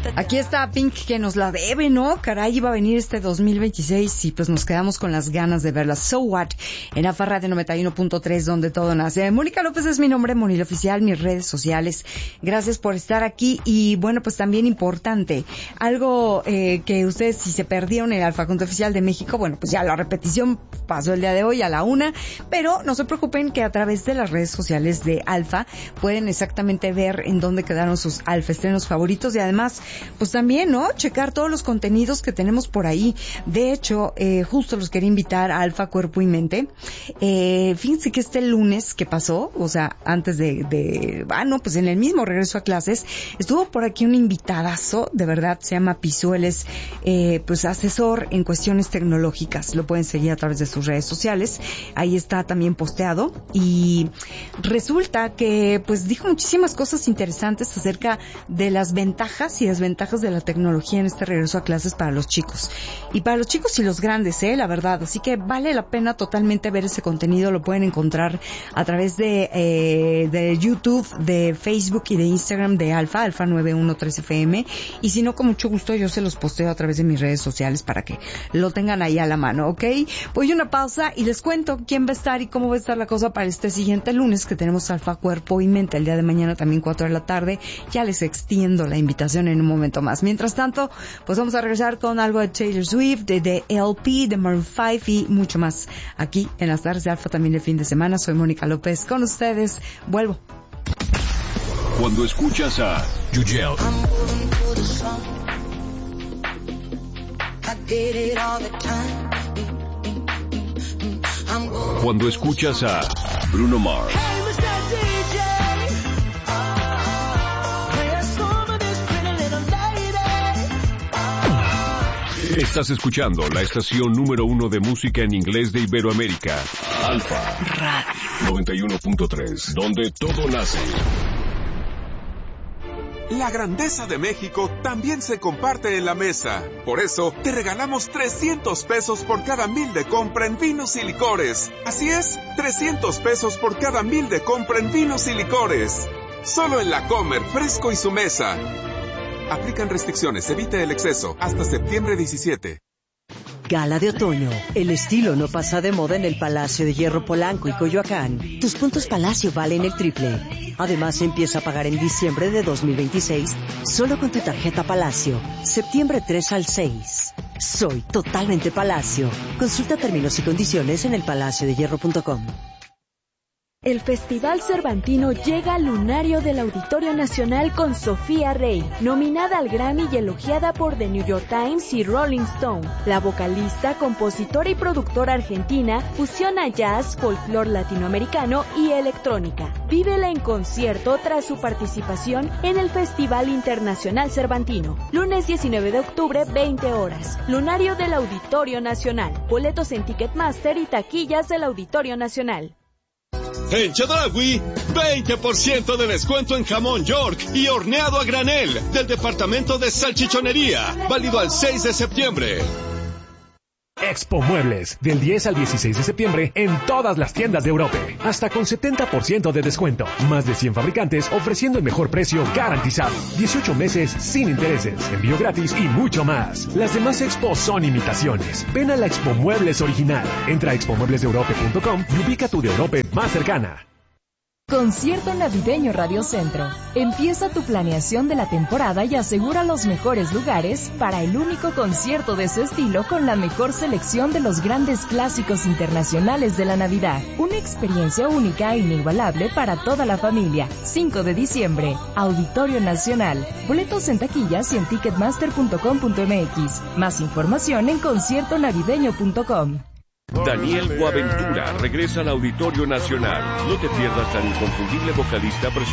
Aquí está Pink, que nos la debe, ¿no? Caray, iba a venir este 2026 y pues nos quedamos con las ganas de verla. So What, en AFA Radio 91.3, donde todo nace. Mónica López es mi nombre, Monil Oficial, mis redes sociales. Gracias por estar aquí. Y bueno, pues también importante, algo que ustedes, si se perdieron el Alfa Conte Oficial de México, bueno, pues ya la repetición pasó el día de hoy a la 1, pero no se preocupen que a través de las redes sociales de Alfa pueden exactamente ver en dónde quedaron sus Alfa estrenos favoritos y además pues también, ¿no? Checar todos los contenidos que tenemos por ahí. De hecho, justo los quería invitar a Alfa Cuerpo y Mente. Fíjense que este lunes que pasó, o sea, antes pues en el mismo regreso a clases, estuvo por aquí un invitadazo, de verdad, se llama Pisu, él es, pues asesor en cuestiones tecnológicas. Lo pueden seguir a través de sus redes sociales. Ahí está también posteado. Y resulta que, pues dijo muchísimas cosas interesantes acerca de las ventajas y desventajas de la tecnología en este regreso a clases para los chicos. Y para los chicos y los grandes, la verdad. Así que vale la pena totalmente ver ese contenido. Lo pueden encontrar a través de YouTube, de Facebook y de Instagram de Alfa 913FM. Y si no, con mucho gusto yo se los posteo a través de mis redes sociales para que lo tengan ahí a la mano, ¿ok? Voy a una pausa y les cuento quién va a estar y cómo va a estar la cosa para este siguiente lunes, que tenemos Alfa Cuerpo y Mente el día de mañana también 4 de la tarde. Ya les extiendo la invitación en un momento más. Mientras tanto, pues vamos a regresar con algo de Taylor Swift, de LP, de Maroon 5 y mucho más aquí en las tardes de Alfa, también el fin de semana. Soy Mónica López con ustedes. Vuelvo. Cuando escuchas a Yugel, cuando escuchas a Bruno Mars, estás escuchando la estación número 1 de música en inglés de Iberoamérica, Alfa Radio 91.3, donde todo nace. La grandeza de México también se comparte en la mesa. Por eso, te regalamos 300 pesos por cada 1,000 de compra en vinos y licores. Así es, 300 pesos por cada 1,000 de compra en vinos y licores. Solo en La Comer, Fresco y Su Mesa. Aplican restricciones, evite el exceso. Hasta septiembre 17. Gala de otoño. El estilo no pasa de moda en el Palacio de Hierro Polanco y Coyoacán. Tus puntos Palacio valen el triple. Además, empieza a pagar en diciembre de 2026 solo con tu tarjeta Palacio. Septiembre 3 al 6. Soy totalmente Palacio. Consulta términos y condiciones en elpalaciodehierro.com. El Festival Cervantino llega al lunario del Auditorio Nacional con Sofía Rey, nominada al Grammy y elogiada por The New York Times y Rolling Stone. La vocalista, compositora y productora argentina fusiona jazz, folclore latinoamericano y electrónica. Vívela en concierto tras su participación en el Festival Internacional Cervantino. Lunes 19 de octubre, 20 horas. Lunario del Auditorio Nacional. Boletos en Ticketmaster y taquillas del Auditorio Nacional. En Chedraui, 20% de descuento en jamón York y horneado a granel del departamento de salchichonería, válido al 6 de septiembre. Expo Muebles, del 10 al 16 de septiembre en todas las tiendas de Europa. Hasta con 70% de descuento. Más de 100 fabricantes ofreciendo el mejor precio garantizado. 18 meses sin intereses, envío gratis y mucho más. Las demás expos son imitaciones. Ven a la Expo Muebles original. Entra a expomueblesdeeurope.com y ubica tu de Europa más cercana. Concierto Navideño Radio Centro. Empieza tu planeación de la temporada y asegura los mejores lugares para el único concierto de su estilo con la mejor selección de los grandes clásicos internacionales de la Navidad. Una experiencia única e inigualable para toda la familia. 5 de diciembre, Auditorio Nacional. Boletos en taquillas y en ticketmaster.com.mx. Más información en conciertonavideño.com. Daniel Boaventura regresa al Auditorio Nacional. No te pierdas al inconfundible vocalista